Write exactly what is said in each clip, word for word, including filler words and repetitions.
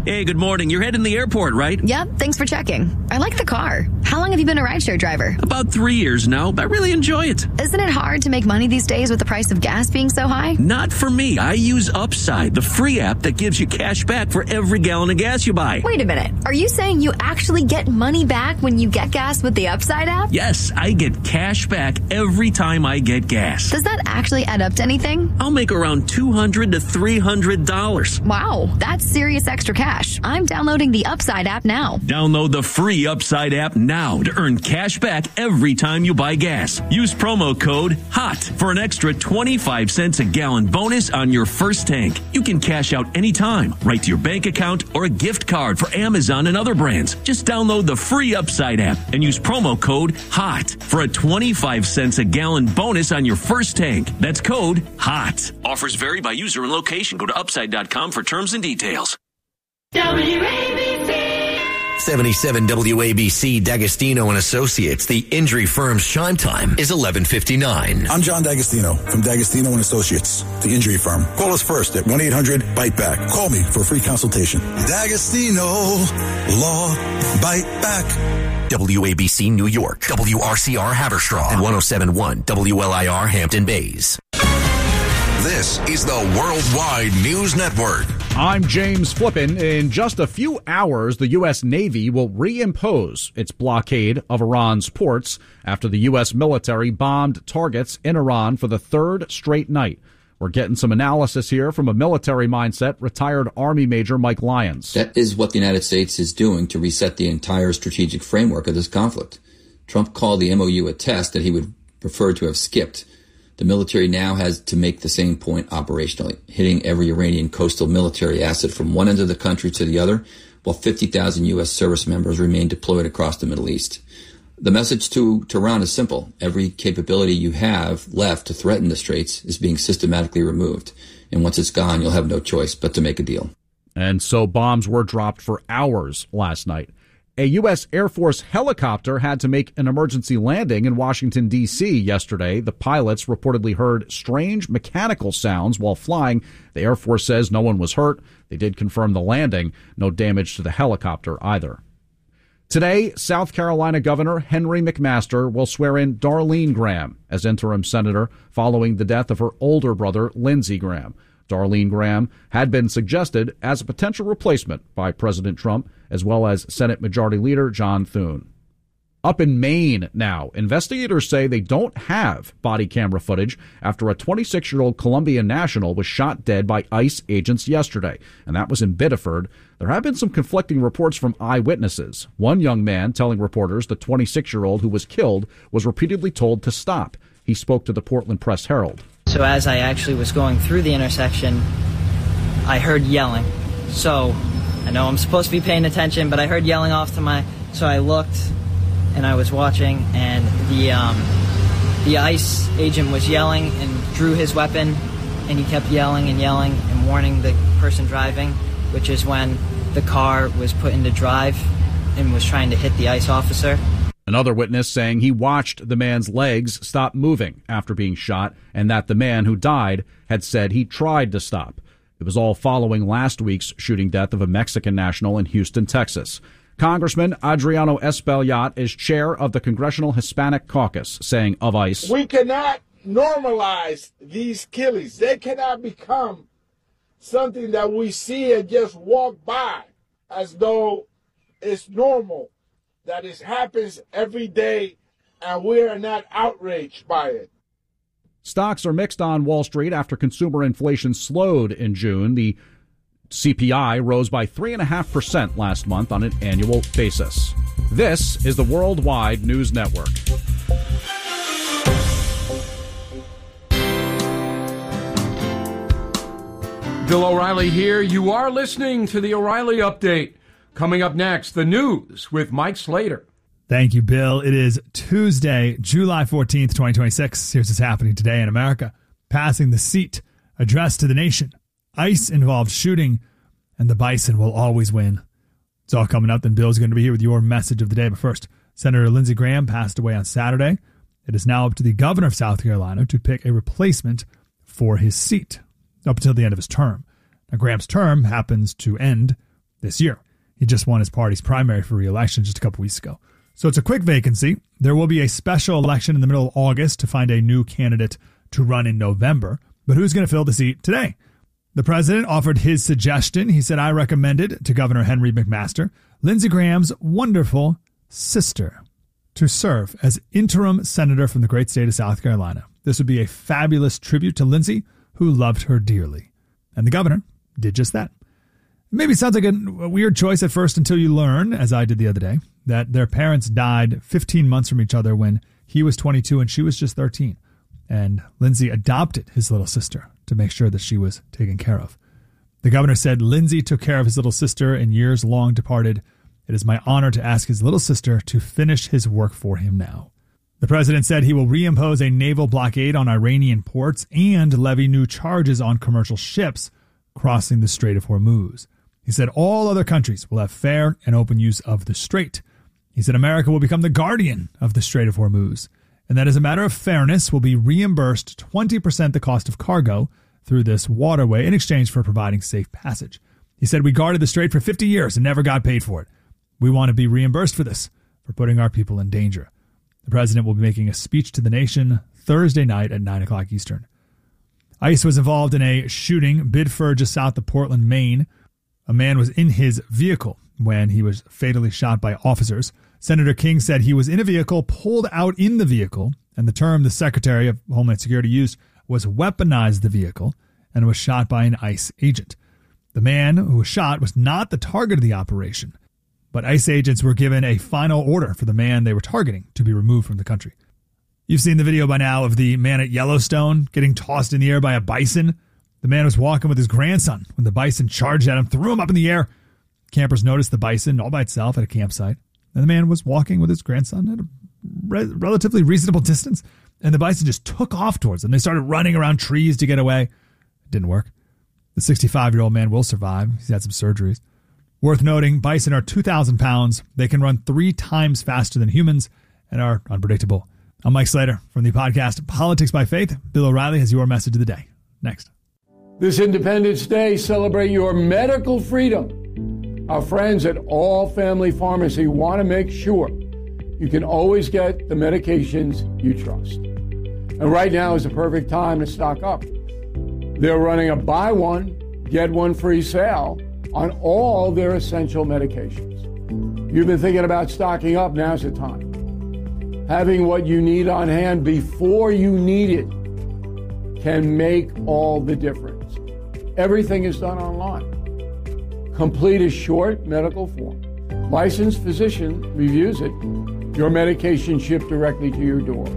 Hey, good morning. You're heading to the airport, right? Yep, thanks for checking. I like the car. How long have you been a rideshare driver? About three years now, but I really enjoy it. Isn't it hard to make money these days with the price of gas being so high? Not for me. I use Upside, the free app that gives you cash back for every gallon of gas you buy. Wait a minute. Are you saying you actually get money back when you get gas with the Upside app? Yes, I get cash back every time I get gas. Does that actually add up to anything? I'll make around two hundred to three hundred dollars. Wow, that's serious extra cash. I'm downloading the Upside app now. Download the free Upside app now to earn cash back every time you buy gas. Use promo code HOT for an extra twenty-five cents a gallon bonus on your first tank. You can cash out anytime, right to your bank account or a gift card for Amazon and other brands. Just download the free Upside app and use promo code HOT for a twenty-five cents a gallon bonus on your first tank. That's code HOT. Offers vary by user and location. Go to upside dot com for terms and details. W A B C seventy-seven W A B C D'Agostino and Associates. The injury firm's chime time is eleven fifty-nine. I'm John D'Agostino from D'Agostino and Associates, the injury firm. Call us first at one eight hundred bite back. Call me for a free consultation. D'Agostino Law Bite Back. W A B C New York, W R C R Haverstraw, and one oh seven point one W L I R Hampton Bays. This is the Worldwide News Network. I'm James Flippin. In just a few hours, the U S Navy will reimpose its blockade of Iran's ports after the U S military bombed targets in Iran for the third straight night. We're getting some analysis here from a military mindset, retired Army Major Mike Lyons. That is what the United States is doing to reset the entire strategic framework of this conflict. Trump called the M O U a test that he would prefer to have skipped. The military now has to make the same point operationally, hitting every Iranian coastal military asset from one end of the country to the other, while fifty thousand U S service members remain deployed across the Middle East. The message to Tehran is simple. Every capability you have left to threaten the Straits is being systematically removed. And once it's gone, you'll have no choice but to make a deal. And so bombs were dropped for hours last night. A U S Air Force helicopter had to make an emergency landing in Washington, D C yesterday. The pilots reportedly heard strange mechanical sounds while flying. The Air Force says no one was hurt. They did confirm the landing. No damage to the helicopter either. Today, South Carolina Governor Henry McMaster will swear in Darlene Graham as interim senator following the death of her older brother, Lindsey Graham. Darlene Graham had been suggested as a potential replacement by President Trump, as well as Senate Majority Leader John Thune. Up in Maine now, investigators say they don't have body camera footage after a twenty-six-year-old Colombian national was shot dead by ICE agents yesterday, and that was in Biddeford. There have been some conflicting reports from eyewitnesses. One young man telling reporters the twenty-six-year-old who was killed was repeatedly told to stop. He spoke to the Portland Press-Herald. So as I actually was going through the intersection, I heard yelling. So I know I'm supposed to be paying attention, but I heard yelling off to my... So I looked, and I was watching, and the um, the ICE agent was yelling and drew his weapon, and he kept yelling and yelling and warning the person driving, which is when the car was put into drive and was trying to hit the ICE officer. Another witness saying he watched the man's legs stop moving after being shot, and that the man who died had said he tried to stop. It was all following last week's shooting death of a Mexican national in Houston, Texas. Congressman Adriano Espaillat is chair of the Congressional Hispanic Caucus, saying of ICE, "We cannot normalize these killings. They cannot become something that we see and just walk by as though it's normal, that it happens every day and we are not outraged by it." Stocks are mixed on Wall Street after consumer inflation slowed in June. The C P I rose by three point five percent last month on an annual basis. This is the Worldwide News Network. Bill O'Reilly here. You are listening to the O'Reilly Update. Coming up next, the news with Mike Slater. Thank you, Bill. It is Tuesday, July fourteenth, twenty twenty-six. Here's what's happening today in America. Passing the seat, address to the nation. ICE-involved shooting, and the bison will always win. It's all coming up, then Bill's going to be here with your message of the day. But first, Senator Lindsey Graham passed away on Saturday. It is now up to the governor of South Carolina to pick a replacement for his seat up until the end of his term. Now, Graham's term happens to end this year. He just won his party's primary for re-election just a couple weeks ago. So it's a quick vacancy. There will be a special election in the middle of August to find a new candidate to run in November. But who's going to fill the seat today? The president offered his suggestion. He said, I recommended to Governor Henry McMaster, Lindsey Graham's wonderful sister, to serve as interim senator from the great state of South Carolina. This would be a fabulous tribute to Lindsey, who loved her dearly. And the governor did just that. Maybe it sounds like a, a weird choice at first until you learn, as I did the other day, that their parents died fifteen months from each other when he was twenty-two and she was just thirteen. And Lindsey adopted his little sister to make sure that she was taken care of. The governor said Lindsey took care of his little sister in years long departed. It is my honor to ask his little sister to finish his work for him now. The president said he will reimpose a naval blockade on Iranian ports and levy new charges on commercial ships crossing the Strait of Hormuz. He said all other countries will have fair and open use of the strait. He said America will become the guardian of the Strait of Hormuz, and that as a matter of fairness will be reimbursed twenty percent the cost of cargo through this waterway in exchange for providing safe passage. He said, we guarded the strait for fifty years and never got paid for it. We want to be reimbursed for this, for putting our people in danger. The president will be making a speech to the nation Thursday night at nine o'clock Eastern. ICE was involved in a shooting Biddeford just south of Portland, Maine. A man was in his vehicle when he was fatally shot by officers. Senator King said he was in a vehicle, pulled out in the vehicle, and the term the Secretary of Homeland Security used was weaponized the vehicle and was shot by an ICE agent. The man who was shot was not the target of the operation, but ICE agents were given a final order for the man they were targeting to be removed from the country. You've seen the video by now of the man at Yellowstone getting tossed in the air by a bison. The man was walking with his grandson when the bison charged at him, threw him up in the air. Campers noticed the bison all by itself at a campsite, and the man was walking with his grandson at a re- relatively reasonable distance, and the bison just took off towards them. They started running around trees to get away. It didn't work. The sixty-five-year-old man will survive. He's had some surgeries. Worth noting, bison are two thousand pounds. They can run three times faster than humans and are unpredictable. I'm Mike Slater from the podcast Politics by Faith. Bill O'Reilly has your message of the day. Next. This Independence Day, celebrate your medical freedom. Our friends at All Family Pharmacy want to make sure you can always get the medications you trust. And right now is the perfect time to stock up. They're running a buy one, get one free sale on all their essential medications. You've been thinking about stocking up, now's the time. Having what you need on hand before you need it can make all the difference. Everything is done online. Complete a short medical form. Licensed physician reviews it. Your medication shipped directly to your door.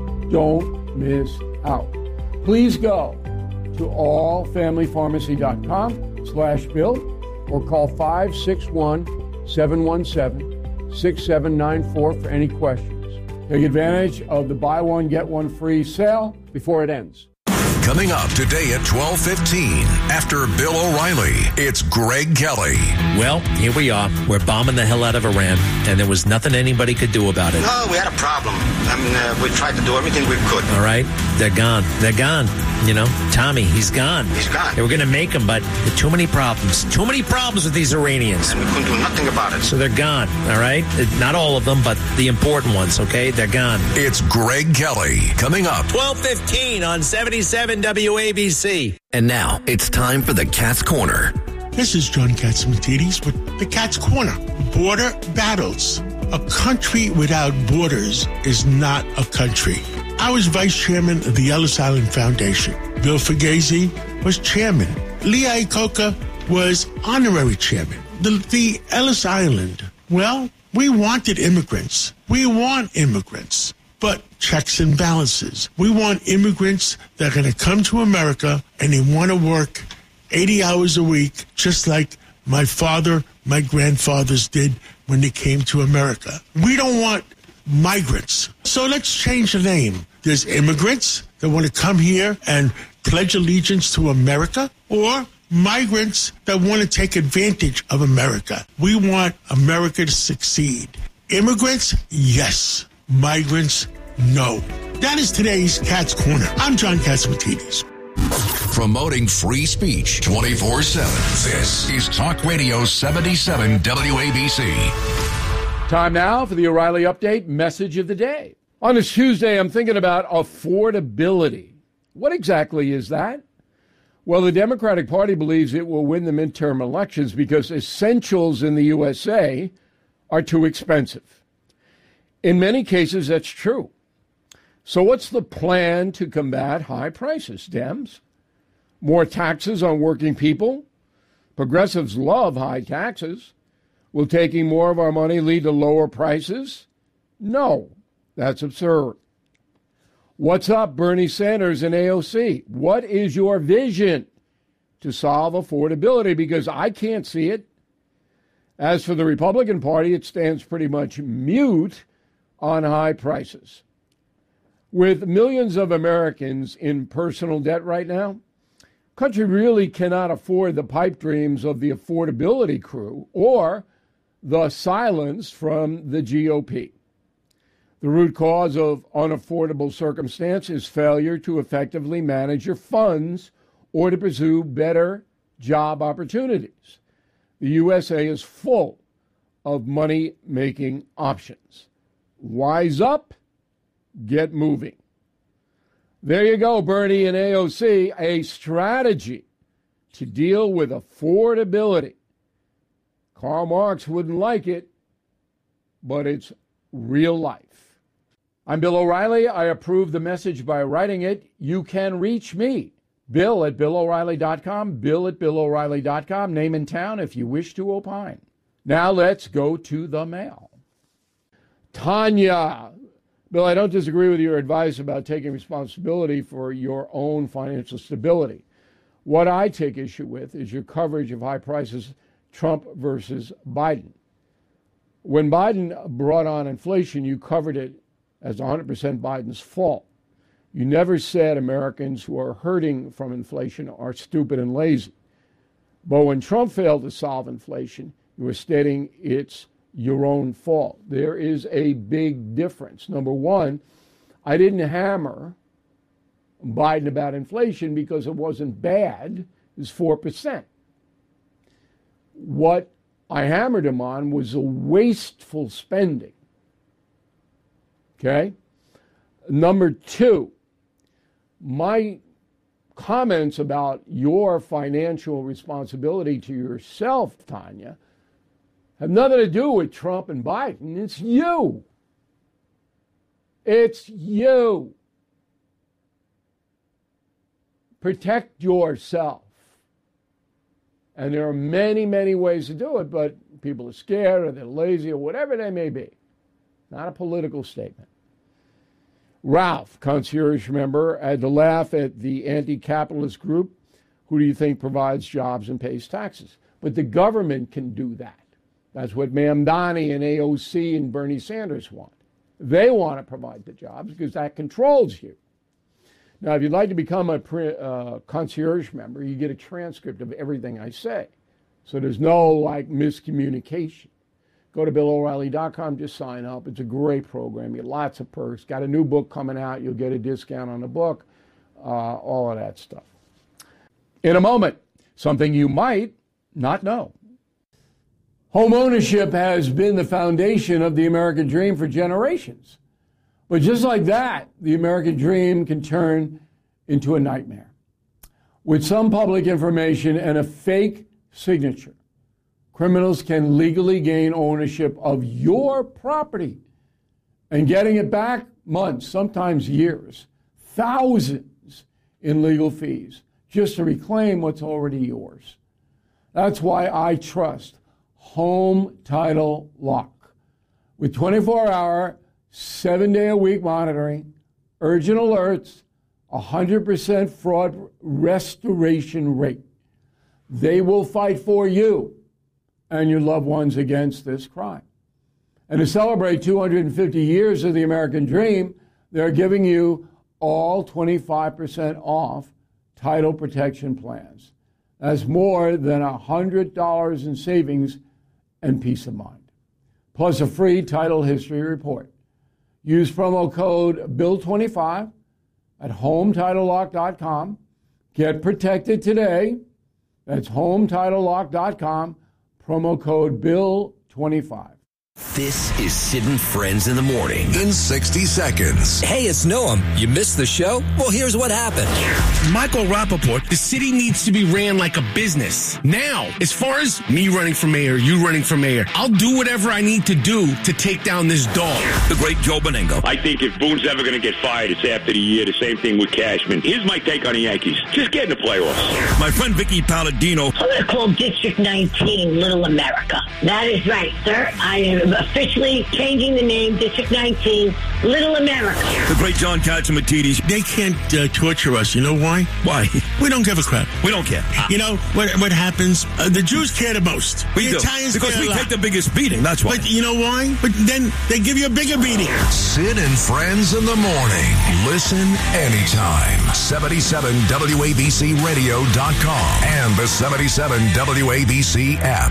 Don't miss out. Please go to all family pharmacy dot com slash bill or call five six one, seven one seven, six seven nine four for any questions. Take advantage of the buy one, get one free sale before it ends. Coming up today at twelve fifteen, after Bill O'Reilly, it's Greg Kelly. Well, here we are. We're bombing the hell out of Iran, and there was nothing anybody could do about it. No, we had a problem. I mean, uh, we tried to do everything we could. All right? They're gone. They're gone. You know, Tommy, he's gone. He's gone. They were going to make him, but there are too many problems. Too many problems with these Iranians. And we couldn't do nothing about it. So they're gone, all right? Not all of them, but the important ones, okay? They're gone. It's Greg Kelly. Coming up. twelve fifteen on seventy-seven W A B C. And now it's time for the Cat's Corner. This is John Catsimatidis with the Cat's Corner. Border battles. A country without borders is not a country. I was vice chairman of the Ellis Island Foundation. Bill Fugazi was chairman. Lee Iacocca was honorary chairman. The, the Ellis Island, well, we wanted immigrants. We want immigrants. But checks and balances. We want immigrants that are going to come to America and they want to work eighty hours a week, just like my father, my grandfathers did when they came to America. We don't want migrants. So let's change the name. There's immigrants that want to come here and pledge allegiance to America, or migrants that want to take advantage of America. We want America to succeed. Immigrants, yes. Migrants, no. That is today's Cat's Corner. I'm John Catsimatidis. promoting free speech twenty-four seven. This is Talk Radio seventy-seven W A B C. Time now for the O'Reilly Update message of the day. On this Tuesday, I'm thinking about affordability. What exactly is that? Well, the Democratic Party believes it will win the midterm elections because essentials in the U S A are too expensive. In many cases, that's true. So what's the plan to combat high prices, Dems? More taxes on working people? Progressives love high taxes. Will taking more of our money lead to lower prices? No, that's absurd. What's up, Bernie Sanders and A O C? What is your vision to solve affordability? Because I can't see it. As for the Republican Party, it stands pretty much mute on high prices. With millions of Americans in personal debt right now, country really cannot afford the pipe dreams of the affordability crew or the silence from the G O P. The root cause of unaffordable circumstance is failure to effectively manage your funds or to pursue better job opportunities. The U S A is full of money-making options. Wise up, get moving. There you go, Bernie and A O C, a strategy to deal with affordability. Karl Marx wouldn't like it, but it's real life. I'm Bill O'Reilly. I approve the message by writing it. You can reach me, Bill at Bill O'Reilly dot com, Bill at Bill O'Reilly dot com, name and town if you wish to opine. Now let's go to the mail. Tanya. Bill, I don't disagree with your advice about taking responsibility for your own financial stability. What I take issue with is your coverage of high prices, Trump versus Biden. When Biden brought on inflation, you covered it as one hundred percent Biden's fault. You never said Americans who are hurting from inflation are stupid and lazy. But when Trump failed to solve inflation, you were stating it's your own fault. There is a big difference. Number one, I didn't hammer Biden about inflation because it wasn't bad. It was four percent. What I hammered him on was a wasteful spending. Okay? Number two, my comments about your financial responsibility to yourself, Tanya, have nothing to do with Trump and Biden. It's you. It's you. Protect yourself. And there are many, many ways to do it, but people are scared or they're lazy or whatever they may be. Not a political statement. Ralph, concierge member, had to laugh at the anti-capitalist group. Who do you think provides jobs and pays taxes? But the government can do that. That's what Mamdani and A O C and Bernie Sanders want. They want to provide the jobs because that controls you. Now, if you'd like to become a pre, uh, concierge member, you get a transcript of everything I say. So there's no, like, miscommunication. Go to Bill O'Reilly dot com, just sign up. It's a great program. You get lots of perks. Got a new book coming out. You'll get a discount on the book, uh, all of that stuff. In a moment, something you might not know. Home ownership has been the foundation of the American dream for generations. But just like that, the American dream can turn into a nightmare. With some public information and a fake signature, criminals can legally gain ownership of your property and getting it back months, sometimes years, thousands in legal fees just to reclaim what's already yours. That's why I trust Home Title Lock. With twenty-four hour, seven day a week monitoring, urgent alerts, one hundred percent fraud restoration rate. They will fight for you and your loved ones against this crime. And to celebrate two hundred fifty years of the American dream, they're giving you all twenty-five percent off title protection plans. That's more than one hundred dollars in savings and peace of mind. Plus a free title history report. Use promo code Bill twenty-five at home title lock dot com. Get protected today. That's home title lock dot com, promo code bill twenty-five. This is Sid and Friends in the Morning. In sixty seconds. Hey, it's Noam. You missed the show? Well, here's what happened. Michael Rappaport, the city needs to be ran like a business. Now, as far as me running for mayor, you running for mayor, I'll do whatever I need to do to take down this dog. The great Joe Benigno. I think if Boone's ever going to get fired, it's after the year. The same thing with Cashman. Here's my take on the Yankees. Just get in the playoffs. My friend Vicky Palladino. I'm going to call District nineteen Little America. That is right, sir. I am officially changing the name District nineteen Little America. The great John Catsimatidis. They can't uh, torture us. You know why? Why? We don't give a crap. We don't care. You know what? What happens? Uh, the Jews care the most. We the do. Italians because care we a lot. take the biggest beating. That's why. But you know why? But then they give you a bigger beating. Sid and Friends in the Morning. Listen anytime. seventy-seven W A B C radio dot com and the seventy-seven W A B C app.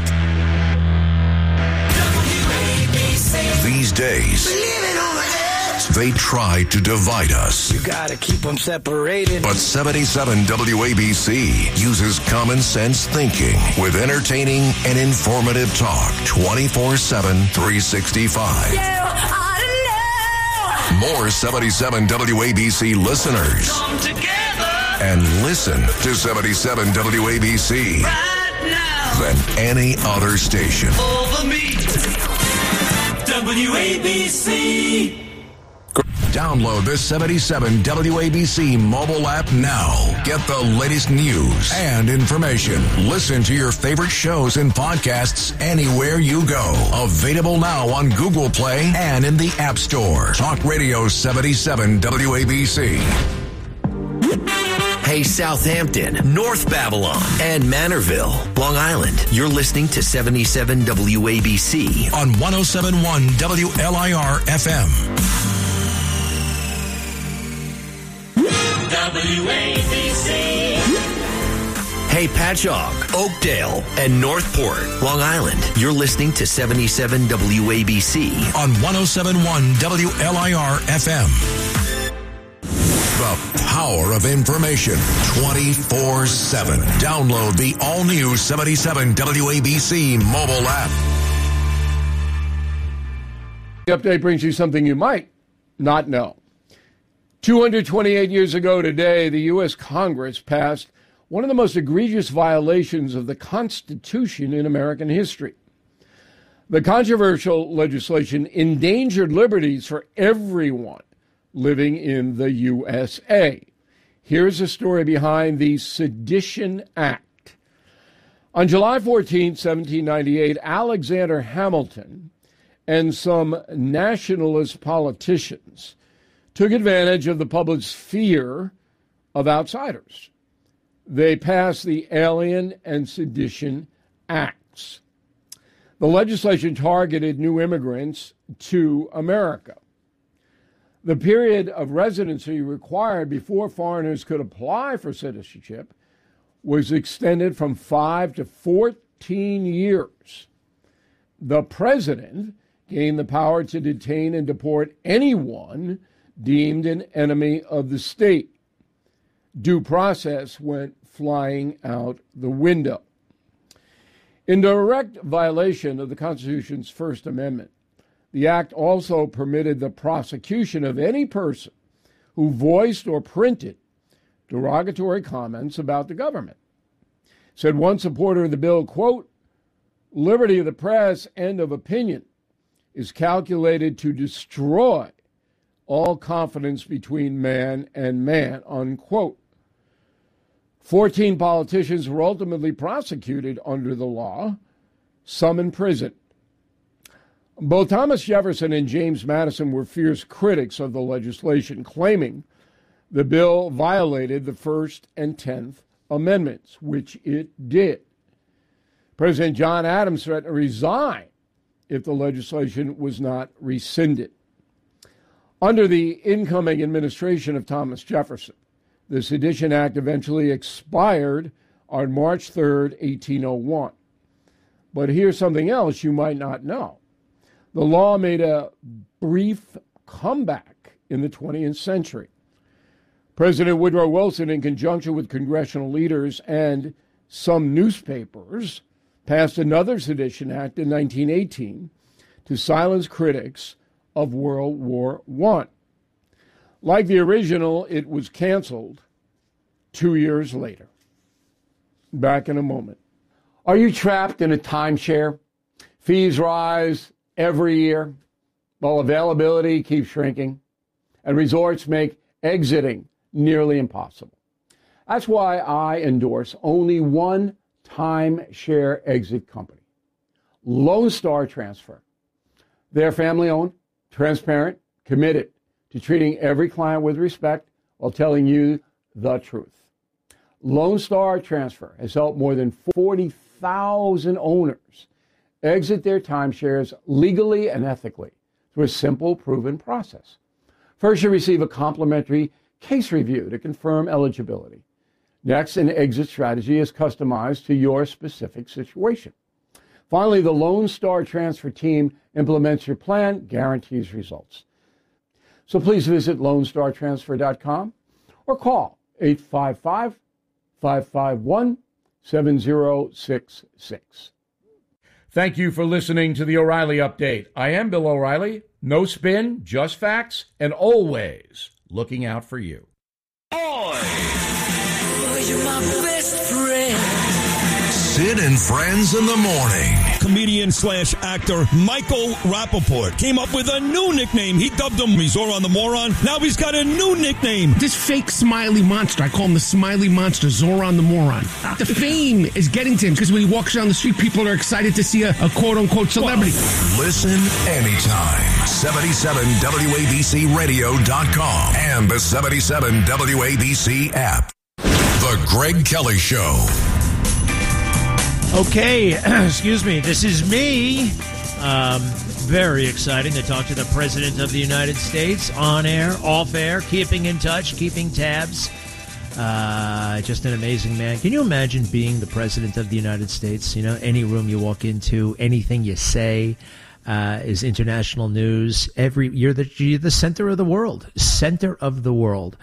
These days, they try to divide us. You gotta keep them separated. But seventy-seven W A B C uses common sense thinking with entertaining and informative talk twenty-four seven, three sixty-five. More seventy-seven W A B C listeners. Come together and listen to seventy-seven W A B C right now than any other station. over me. W A B C. Download the seventy-seven W A B C mobile app now. Get the latest news and information. Listen to your favorite shows and podcasts anywhere you go. Available now on Google Play and in the App Store. Talk Radio seventy-seven W A B C. Hey, Southampton, North Babylon, and Manorville, Long Island. You're listening to seventy-seven W A B C on one oh seven point one W L I R F M. W A B C. Hey, Patchogue, Oakdale, and Northport, Long Island. You're listening to seventy-seven W A B C on one oh seven point one W L I R F M. The power of information twenty-four seven. Download the all-new seventy-seven W A B C mobile app. The update brings you something you might not know. two hundred twenty-eight years ago today, the U S Congress passed one of the most egregious violations of the Constitution in American history. The controversial legislation endangered liberties for everyone living in the U S A. Here's the story behind the Sedition Act. On July fourteenth, seventeen ninety-eight, Alexander Hamilton and some nationalist politicians took advantage of the public's fear of outsiders. They passed the Alien and Sedition Acts. The legislation targeted new immigrants to America. The period of residency required before foreigners could apply for citizenship was extended from five to fourteen years. The president gained the power to detain and deport anyone deemed an enemy of the state. Due process went flying out the window. In direct violation of the Constitution's First Amendment, the act also permitted the prosecution of any person who voiced or printed derogatory comments about the government. Said one supporter of the bill, quote, "Liberty of the press and of opinion is calculated to destroy all confidence between man and man," unquote. Fourteen politicians were ultimately prosecuted under the law, some in prison. Both Thomas Jefferson and James Madison were fierce critics of the legislation, claiming the bill violated the First and Tenth Amendments, which it did. President John Adams threatened to resign if the legislation was not rescinded. Under the incoming administration of Thomas Jefferson, the Sedition Act eventually expired on March third, eighteen oh one. But here's something else you might not know. The law made a brief comeback in the twentieth century. President Woodrow Wilson, in conjunction with congressional leaders and some newspapers, passed another Sedition Act in nineteen eighteen to silence critics of World War One. Like the original, it was canceled two years later. Back in a moment. Are you trapped in a timeshare? Fees rise every year while availability keeps shrinking, and resorts make exiting nearly impossible. That's why I endorse only one timeshare exit company, Lone Star Transfer. They're family-owned, transparent, committed to treating every client with respect while telling you the truth. Lone Star Transfer has helped more than forty thousand owners exit their timeshares legally and ethically through a simple, proven process. First, you receive a complimentary case review to confirm eligibility. Next, an exit strategy is customized to your specific situation. Finally, the Lone Star Transfer team implements your plan, guarantees results. So please visit lone star transfer dot com or call eight five five, five five one, seven zero six six. Thank you for listening to the O'Reilly Update. I am Bill O'Reilly. No spin, just facts, and always looking out for you. Oh, you're my best friend. Sid and Friends in the Morning. Comedian slash actor Michael Rappaport came up with a new nickname. He dubbed him Zoran the Moron. Now he's got a new nickname. This fake smiley monster. I call him the smiley monster, Zoran the Moron. The fame is getting to him because when he walks down the street, people are excited to see a, a quote-unquote celebrity. Listen anytime. seventy-seven W A B C radio dot com and the seventy-seven W A B C app. The Greg Kelly Show. Okay, excuse me, this is me. Um, very exciting to talk to the President of the United States on air, off air, keeping in touch, keeping tabs. Uh, just an amazing man. Can you imagine being the President of the United States? You know, any room you walk into, anything you say uh, is international news. Every you're the you're the center of the world, center of the world,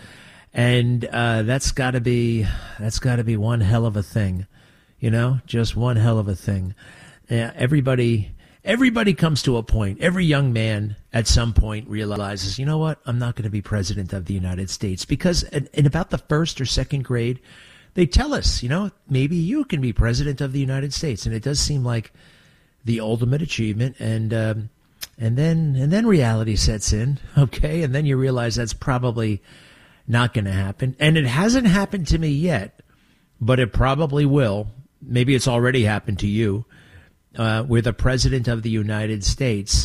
and uh, that's got to be that's got to be one hell of a thing. You know, just one hell of a thing. Uh, everybody, everybody comes to a point. Every young man at some point realizes, you know what? I'm not going to be president of the United States because in, in about the first or second grade, they tell us, you know, maybe you can be president of the United States, and it does seem like the ultimate achievement. And um, and then and then reality sets in, okay, and then you realize that's probably not going to happen, and it hasn't happened to me yet, but it probably will. Maybe it's already happened to you, uh, where the president of the United States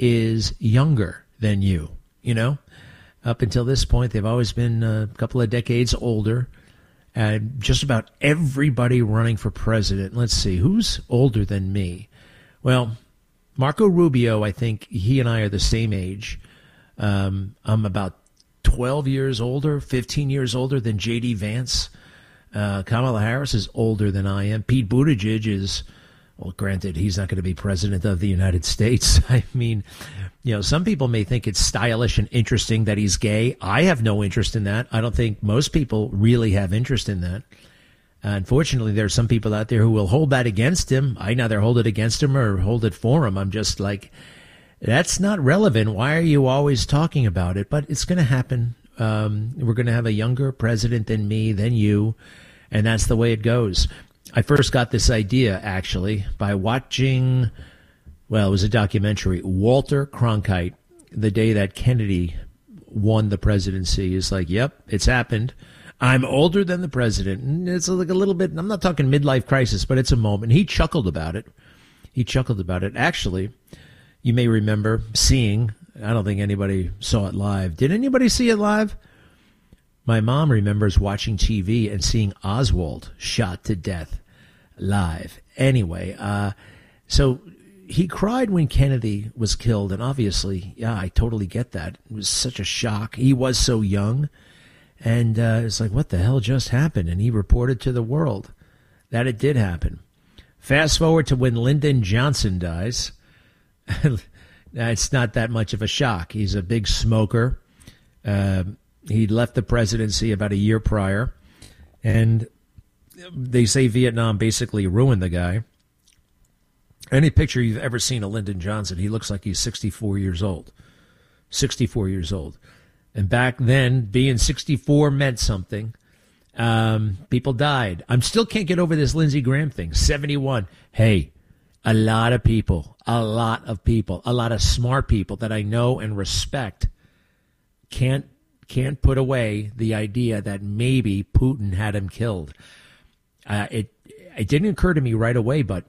is younger than you. You know, up until this point, they've always been a couple of decades older. And just about everybody running for president. Let's see, who's older than me? Well, Marco Rubio, I think he and I are the same age. Um, I'm about twelve years older, fifteen years older than J D Vance. Uh, Kamala Harris is older than I am. Pete Buttigieg is, well, granted, he's not going to be president of the United States. I mean, you know, some people may think it's stylish and interesting that he's gay. I have no interest in that. I don't think most people really have interest in that. Uh, unfortunately, there are some people out there who will hold that against him. I neither hold it against him or hold it for him. I'm just like, that's not relevant. Why are you always talking about it? But it's going to happen. Um, we're going to have a younger president than me, than you. And that's the way it goes. I first got this idea, actually, by watching, well, it was a documentary, Walter Cronkite, the day that Kennedy won the presidency. Is like, yep, it's happened. I'm older than the president. And it's like a little bit, I'm not talking midlife crisis, but it's a moment. He chuckled about it. He chuckled about it. Actually, you may remember seeing, I don't think anybody saw it live. Did anybody see it live? My mom remembers watching T V and seeing Oswald shot to death live. Anyway, uh, so he cried when Kennedy was killed, and obviously, yeah, I totally get that. It was such a shock. He was so young, and uh, it's like, what the hell just happened? And he reported to the world that it did happen. Fast forward to when Lyndon Johnson dies. It's not that much of a shock. He's a big smoker. Uh, He'd left the presidency about a year prior, and they say Vietnam basically ruined the guy. Any picture you've ever seen of Lyndon Johnson, he looks like he's sixty-four years old. sixty-four years old. And back then, being sixty-four meant something. Um, people died. I still can't get over this Lindsey Graham thing. seventy-one. Hey, a lot of people, a lot of people, a lot of smart people that I know and respect can't can't put away the idea that maybe Putin had him killed. Uh, it it didn't occur to me right away, but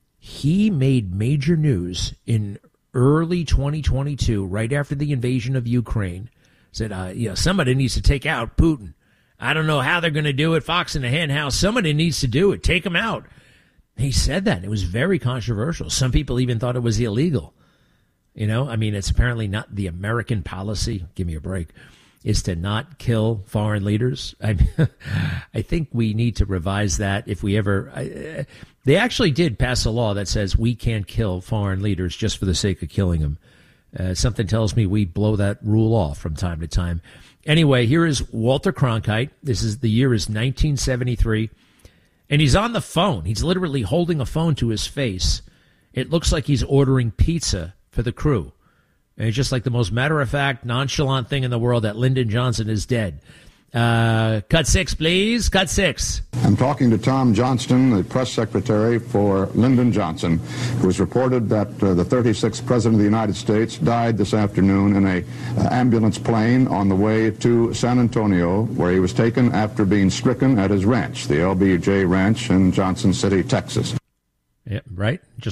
he made major news in early twenty twenty-two, right after the invasion of Ukraine. Said, uh, you know, somebody needs to take out Putin. I don't know how they're going to do it. Fox in the hen house. Somebody needs to do it. Take him out. He said that. It was very controversial. Some people even thought it was illegal. You know, I mean, it's apparently not the American policy. Give me a break. Is to not kill foreign leaders. I I think we need to revise that if we ever. I, they actually did pass a law that says we can't kill foreign leaders just for the sake of killing them. Uh, something tells me we blow that rule off from time to time. Anyway, here is Walter Cronkite. This is the year is nineteen seventy-three, and he's on the phone. He's literally holding a phone to his face. It looks like he's ordering pizza for the crew. And it's just like the most matter-of-fact, nonchalant thing in the world that Lyndon Johnson is dead. Uh, cut six, please. Cut six. I'm talking to Tom Johnston, the press secretary for Lyndon Johnson, who has reported that uh, the thirty-sixth President of the United States died this afternoon in a uh, ambulance plane on the way to San Antonio, where he was taken after being stricken at his ranch, the L B J Ranch in Johnson City, Texas. Yeah, right. Just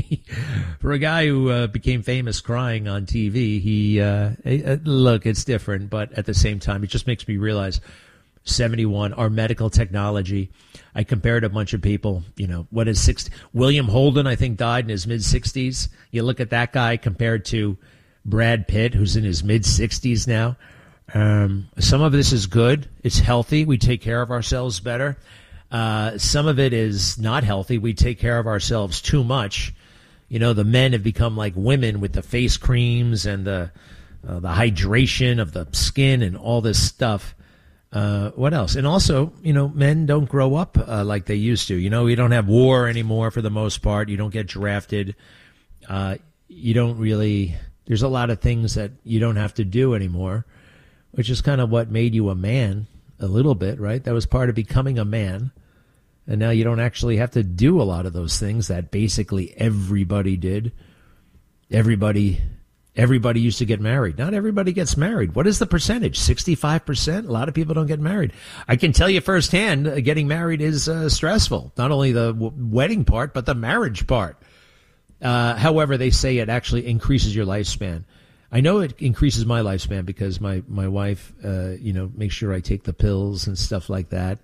for a guy who uh, became famous crying on T V, he uh, uh, look, it's different, but at the same time, it just makes me realize seventy-one, our medical technology. I compared a bunch of people. You know, what is sixty? William Holden, I think, died in his mid sixties. You look at that guy compared to Brad Pitt, who's in his mid sixties now. Um, some of this is good. It's healthy. We take care of ourselves better. Uh, some of it is not healthy. We take care of ourselves too much. You know, the men have become like women with the face creams and the uh, the hydration of the skin and all this stuff. Uh, what else? And also, you know, men don't grow up uh, like they used to. You know, you don't have war anymore for the most part. You don't get drafted. Uh, you don't really, there's a lot of things that you don't have to do anymore, which is kind of what made you a man a little bit, right? That was part of becoming a man. And now you don't actually have to do a lot of those things that basically everybody did. Everybody, everybody used to get married. Not everybody gets married. What is the percentage? sixty-five percent? A lot of people don't get married. I can tell you firsthand, uh, getting married is uh, stressful. Not only the w- wedding part, but the marriage part. Uh, however, they say it actually increases your lifespan. I know it increases my lifespan because my, my wife, uh, you know, makes sure I take the pills and stuff like that.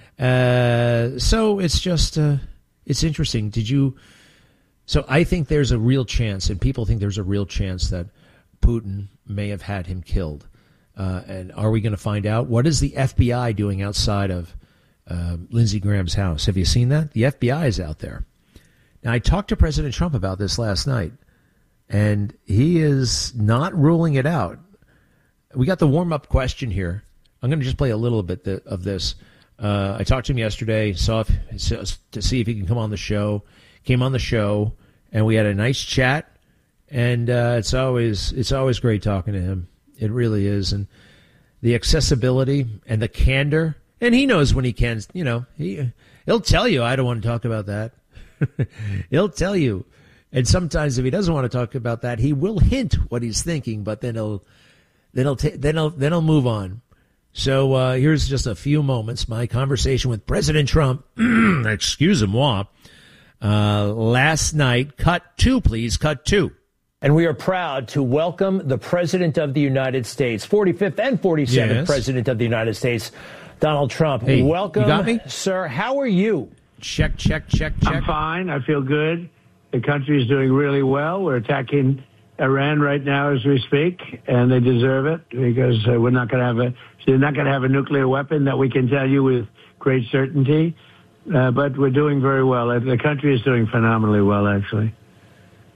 Uh, so it's just, uh, it's interesting. Did you, so I think there's a real chance, and people think there's a real chance that Putin may have had him killed. Uh, and are we going to find out? What is the F B I doing outside of uh, Lindsey Graham's house? Have you seen that? The F B I is out there. Now, I talked to President Trump about this last night, and he is not ruling it out. We got the warm-up question here. I'm going to just play a little bit of this. Uh, I talked to him yesterday, saw if, to see if he can come on the show. Came on the show, and we had a nice chat. And uh, it's always it's always great talking to him. It really is, and the accessibility and the candor. And he knows when he can. You know, he he'll tell you, I don't want to talk about that. He'll tell you, and sometimes if he doesn't want to talk about that, he will hint what he's thinking, but then he'll then he'll ta- then he'll then he'll move on. So uh, here's just a few moments. My conversation with President Trump, excusez-moi, uh, last night. Cut two, please. Cut two. And we are proud to welcome the President of the United States, forty-fifth and forty-seventh yes. President of the United States, Donald Trump. Hey, welcome, you got me? Sir. How are you? Check, check, check, check. I'm fine. I feel good. The country is doing really well. We're attacking Iran right now as we speak, and they deserve it because uh, we're not going to have a they're not going to have a nuclear weapon that we can tell you with great certainty. Uh, but we're doing very well. The country is doing phenomenally well, actually.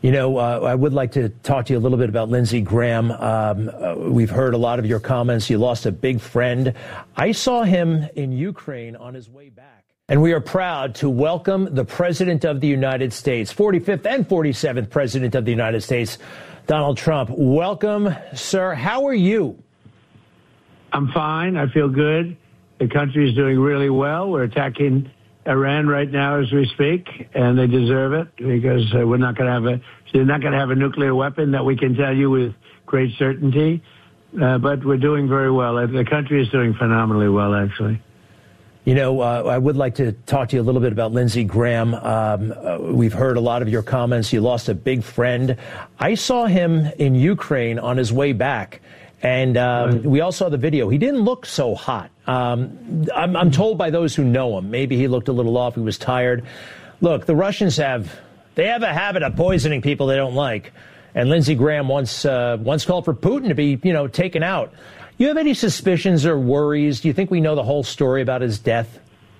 You know, uh, I would like to talk to you a little bit about Lindsey Graham. Um, uh, we've heard a lot of your comments. You lost a big friend. I saw him in Ukraine on his way back. And we are proud to welcome the President of the United States, forty-fifth and forty-seventh President of the United States, Donald Trump. Welcome, sir. How are you? I'm fine. I feel good. The country is doing really well. We're attacking Iran right now as we speak, and they deserve it because uh, we're not going to have a they're not going to have a nuclear weapon that we can tell you with great certainty. Uh, but we're doing very well. The country is doing phenomenally well, actually. You know, uh, I would like to talk to you a little bit about Lindsey Graham. Um, uh, we've heard a lot of your comments. You lost a big friend. I saw him in Ukraine on his way back. And um, right. we all saw the video. He didn't look so hot. Um, I'm, I'm told by those who know him, maybe he looked a little off. He was tired. Look, the Russians have they have a habit of poisoning people they don't like. And Lindsey Graham once uh, once called for Putin to be, you know, taken out. You have any suspicions or worries? Do you think we know the whole story about his death?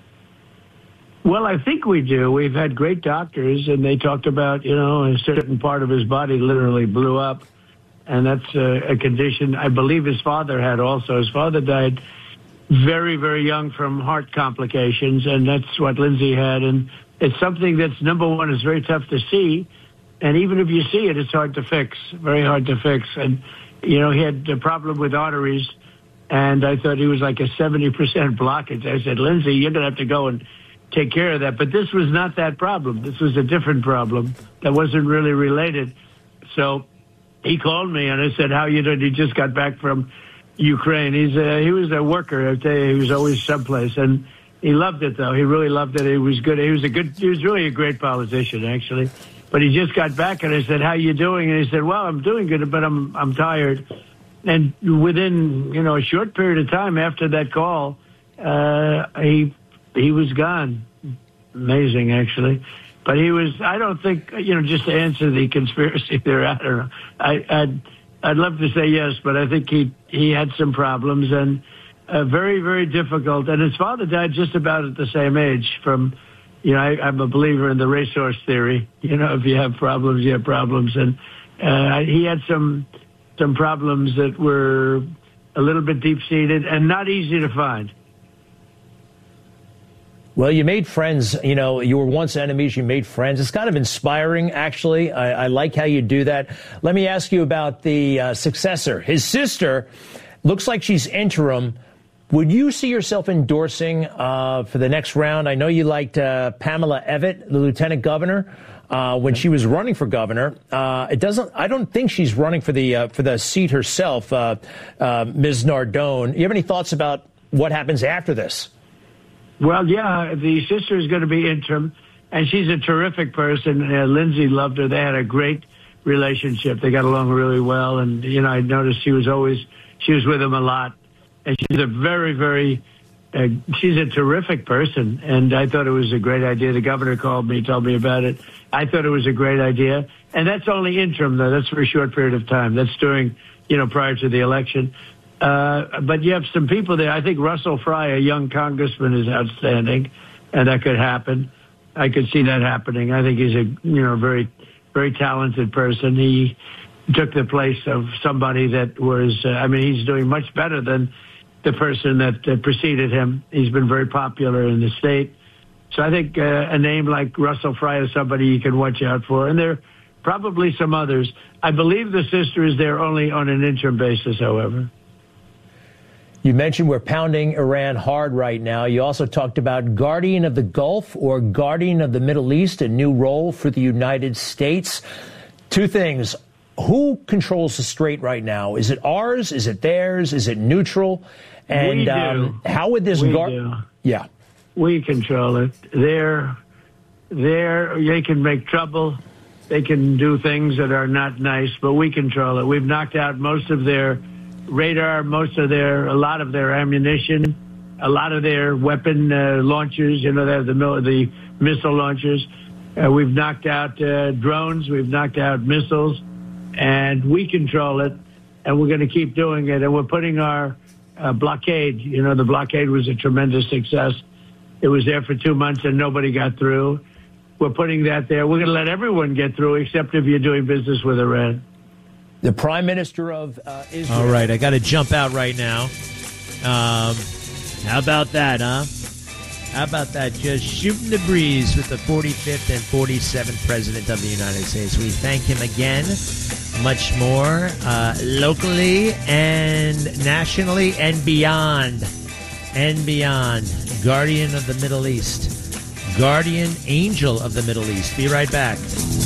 Well, I think we do. We've had great doctors, and they talked about, you know, a certain part of his body literally blew up. And that's a, a condition I believe his father had also. His father died very, very young from heart complications, and that's what Lindsey had. And it's something that's, number one, is very tough to see. And even if you see it, it's hard to fix, very hard to fix. And, you know, he had a problem with arteries, and I thought he was like a seventy percent blockage. I said, Lindsey, you're going to have to go and take care of that. But this was not that problem. This was a different problem that wasn't really related. So he called me and I said, how you doing? He just got back from Ukraine. He's a, he was a worker. I tell you, he was always someplace. And he loved it, though. He really loved it. He was good. He was a good, he was really a great politician, actually. But he just got back and I said, how you doing? And he said, well, I'm doing good, but I'm, I'm tired. And within, you know, a short period of time after that call, uh, he, he was gone. Amazing, actually. But he was, I don't think, you know, just to answer the conspiracy theory, I don't know. I, I'd, I'd love to say yes, but I think he, he had some problems and uh, very, very difficult. And his father died just about at the same age from, you know, I, I'm a believer in the racehorse theory. You know, if you have problems, you have problems. And uh, he had some, some problems that were a little bit deep-seated and not easy to find. Well, you made friends. You know, you were once enemies. You made friends. It's kind of inspiring, actually. I, I like how you do that. Let me ask you about the uh, successor. His sister looks like she's interim. Would you see yourself endorsing uh, for the next round? I know you liked uh, Pamela Evette, the lieutenant governor, uh, when she was running for governor. Uh, it doesn't. I don't think she's running for the uh, for the seat herself, uh, uh, Miz Nardone. You have any thoughts about what happens after this? Well, yeah, the sister is going to be interim, and she's a terrific person. Uh, Lindsey loved her. They had a great relationship. They got along really well, and, you know, I noticed she was always, she was with him a lot. And she's a very, very, uh, she's a terrific person, and I thought it was a great idea. The governor called me, told me about it. I thought it was a great idea. And that's only interim, though. That's for a short period of time. That's during, you know, prior to the election. Uh, but you have some people there. I think Russell Fry, a young congressman, is outstanding, and that could happen. I could see that happening. I think he's a, you know, very, very talented person. He took the place of somebody that was, uh, I mean, he's doing much better than the person that uh, preceded him. He's been very popular in the state. So I think uh, a name like Russell Fry is somebody you can watch out for. And there are probably some others. I believe the sister is there only on an interim basis, however. You mentioned we're pounding Iran hard right now. You also talked about Guardian of the Gulf or Guardian of the Middle East, a new role for the United States. Two things. Who controls the strait right now? Is it ours? Is it theirs? Is it neutral? And we do. Um, how would this we guard? do. Yeah, we control it. They're they're they can make trouble. They can do things that are not nice, but we control it. We've knocked out most of their radar, most of their, a lot of their ammunition, a lot of their weapon uh, launchers. You know, they have the the missile launchers. Uh, we've knocked out uh, drones. We've knocked out missiles. And we control it, and we're going to keep doing it. And we're putting our uh, blockade, you know, the blockade was a tremendous success. It was there for two months, and nobody got through. we're putting that there. We're going to let everyone get through, except if you're doing business with Iran. The Prime Minister of uh, Israel. All right, I got to jump out right now. Um, how about that, huh? How about that? Just shooting the breeze with the forty-fifth and forty-seventh President of the United States. We thank him again. Much more uh, locally and nationally and beyond. And beyond. Guardian of the Middle East. Guardian Angel of the Middle East. Be right back.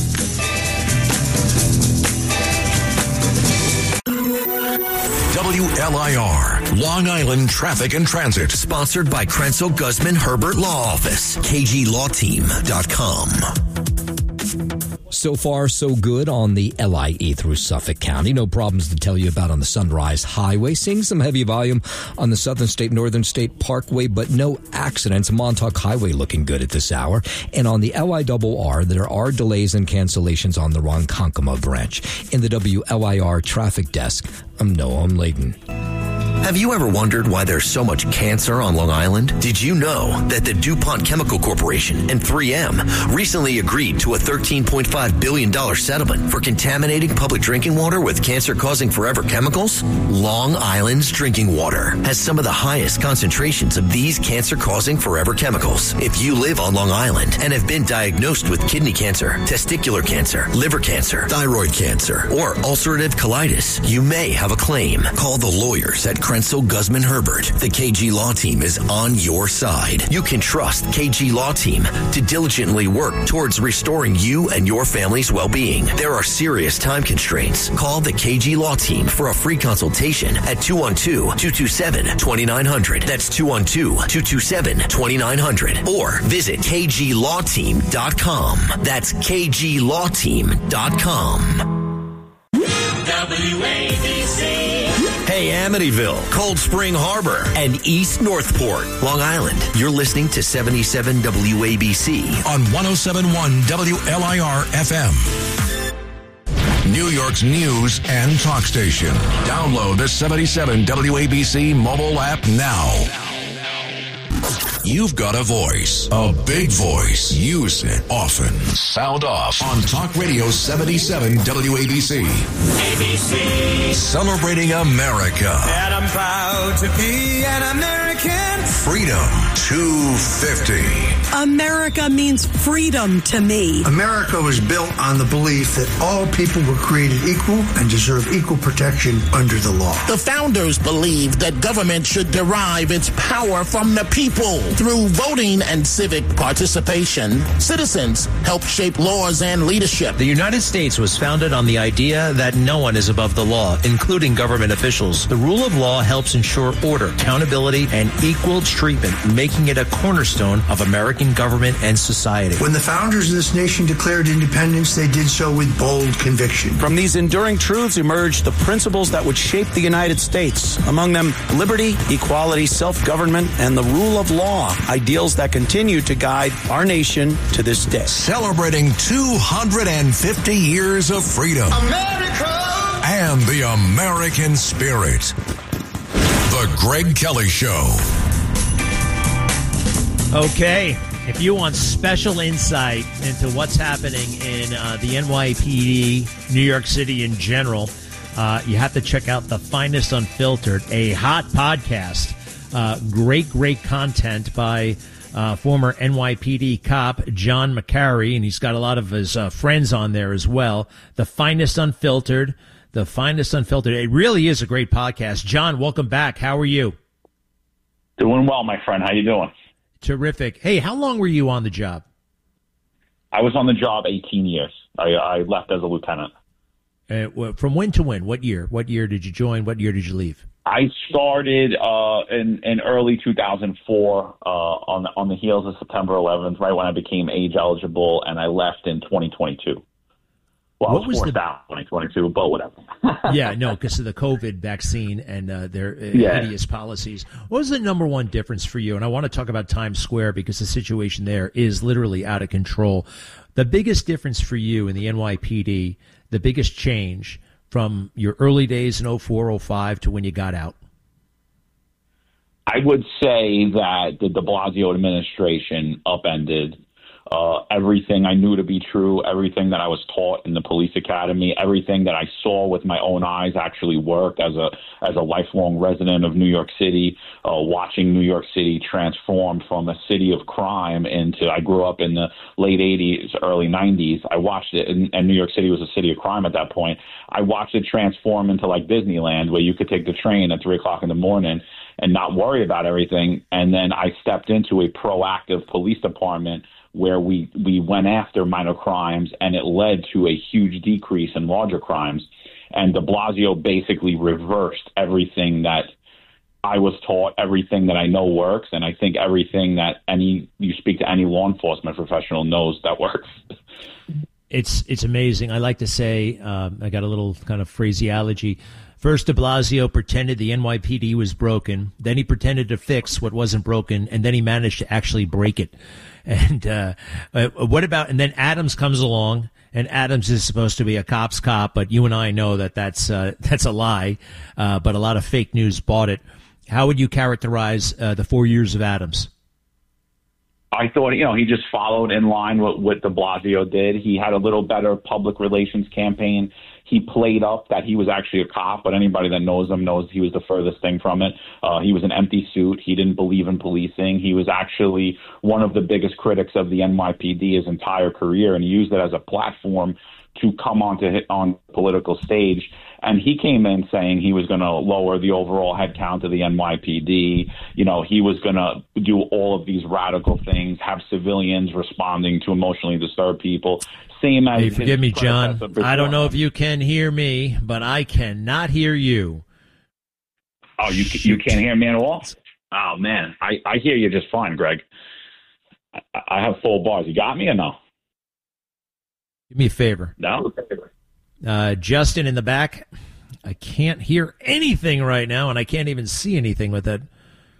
W L I R, Long Island Traffic and Transit. Sponsored by Krenzel Guzman Herbert Law Office. K G Law Team dot com. So far, so good on the L I E through Suffolk County. No problems to tell you about on the Sunrise Highway. Seeing some heavy volume on the Southern State, Northern State Parkway, but no accidents. Montauk Highway looking good at this hour. And on the L I R R, there are delays and cancellations on the Ronkonkoma branch. In the W L I R traffic desk, I'm Noam Layden. Have you ever wondered why there's so much cancer on Long Island? Did you know that the DuPont Chemical Corporation and three M recently agreed to a thirteen point five billion dollars settlement for contaminating public drinking water with cancer-causing forever chemicals? Long Island's drinking water has some of the highest concentrations of these cancer-causing forever chemicals. If you live on Long Island and have been diagnosed with kidney cancer, testicular cancer, liver cancer, thyroid cancer, or ulcerative colitis, you may have a claim. Call the lawyers at Krenzel Guzman Herbert. The K G Law Team is on your side. You can trust K G Law Team to diligently work towards restoring you and your family's well-being. There are serious time constraints. Call the K G Law Team for a free consultation at two one two, two two seven, two nine zero zero. That's two one two, two two seven, two nine zero zero. Or visit K G Law Team dot com. That's K G Law Team dot com. W A B C. Hey, Amityville, Cold Spring Harbor, and East Northport, Long Island. You're listening to seventy-seven W A B C on one oh seven point one W L I R F M. New York's news and talk station. Download the seventy-seven W A B C mobile app now. You've got a voice, a big voice. Use it often. Sound off on Talk Radio seventy-seven W A B C. A B C. Celebrating America. And I'm proud to be an American. Freedom two fifty. America means freedom to me. America was built on the belief that all people were created equal and deserve equal protection under the law. The founders believed that government should derive its power from the people. Through voting and civic participation, citizens help shape laws and leadership. The United States was founded on the idea that no one is above the law, including government officials. The rule of law helps ensure order, accountability, and equal treatment, making it a cornerstone of American government and society. When the founders of this nation declared independence, they did so with bold conviction. From these enduring truths emerged the principles that would shape the United States. Among them, liberty, equality, self-government, and the rule of law. Ideals that continue to guide our nation to this day. Celebrating two hundred fifty years of freedom. America! And the American spirit. The Greg Kelly Show. Okay, if you want special insight into what's happening in uh, the N Y P D, New York City in general, uh, you have to check out The Finest Unfiltered, a hot podcast. Uh, great, great content by uh, former N Y P D cop John McCary, and he's got a lot of his uh, friends on there as well. The Finest Unfiltered, The Finest Unfiltered. It really is a great podcast. John, welcome back. How are you? Doing well, my friend. How you doing? Terrific. Hey, how long were you on the job? I was on the job eighteen years. I, I left as a lieutenant. Uh, from when to when? What year? What year did you join? What year did you leave? I started uh, in in early two thousand four uh, on the, on the heels of September eleventh, right when I became age eligible, and I left in twenty twenty-two. Well, What I was, was forced the- out in twenty twenty-two, but whatever. Yeah, no, because of the COVID vaccine and uh, their uh, Yeah. hideous policies. What was the number one difference for you? And I want to talk about Times Square because the situation there is literally out of control. The biggest difference for you in the N Y P D, the biggest change from your early days in oh four, oh five to when you got out? I would say that the de Blasio administration upended uh, everything I knew to be true, everything that I was taught in the police academy, everything that I saw with my own eyes actually work as a as a lifelong resident of New York City, uh, watching New York City transform from a city of crime into, I grew up in the late eighties, early nineties. I watched it, and, and New York City was a city of crime at that point. I watched it transform into like Disneyland, where you could take the train at three o'clock in the morning and not worry about everything. And then I stepped into a proactive police department where we, we went after minor crimes, and it led to a huge decrease in larger crimes. And de Blasio basically reversed everything that I was taught, everything that I know works, and I think everything that any you speak to any law enforcement professional knows that works. It's it's amazing. I like to say, um, I got a little kind of phraseology. First, de Blasio pretended the N Y P D was broken. Then he pretended to fix what wasn't broken, and then he managed to actually break it. And uh, uh, what about? And then Adams comes along, and Adams is supposed to be a cop's cop, but you and I know that that's uh, that's a lie. Uh, but a lot of fake news bought it. How would you characterize uh, the four years of Adams? I thought, you know, he just followed in line with what de Blasio did. He had a little better public relations campaign. He played up that he was actually a cop, but anybody that knows him knows he was the furthest thing from it. Uh, he was an empty suit. He didn't believe in policing. He was actually one of the biggest critics of the N Y P D his entire career, and he used it as a platform to come onto hit on political stage. And he came in saying he was going to lower the overall headcount of the N Y P D. You know, he was going to do all of these radical things, have civilians responding to emotionally disturbed people. Same as hey, forgive me, John. I don't know if you can hear me, but I cannot hear you. Oh, you you can't hear me at all? Oh, man. I, I hear you just fine, Greg. I, I have full bars. You got me or no? Do me a favor. No? Uh, Justin in the back, I can't hear anything right now, and I can't even see anything with it.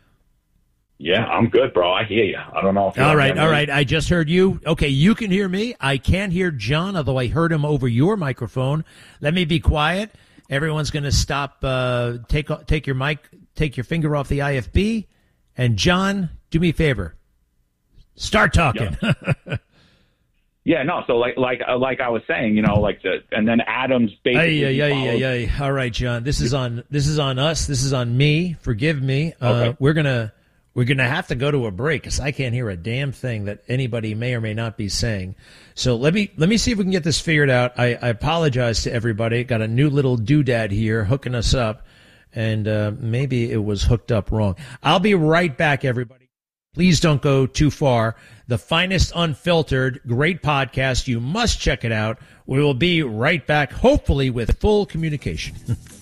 Yeah, I'm good, bro. I hear you. I don't know if you're all right, all right. I just heard you. Okay, you can hear me. I can't hear John, although I heard him over your microphone. Let me be quiet. Everyone's going to stop. Uh, take take your mic, take your finger off the I F B, and John, do me a favor. Start talking. Yeah. Yeah, no. So like, like, uh, like I was saying, you know, like the, and then Adams basically. Ay, ay, ay, ay, ay. All right, John. This is on. This is on us. This is on me. Forgive me. Uh, okay. We're gonna, we're gonna have to go to a break because I can't hear a damn thing that anybody may or may not be saying. So let me, let me see if we can get this figured out. I, I apologize to everybody. Got a new little doodad here hooking us up, and uh, maybe it was hooked up wrong. I'll be right back, everybody. Please don't go too far. The Finest Unfiltered, great podcast. You must check it out. We will be right back, hopefully with full communication.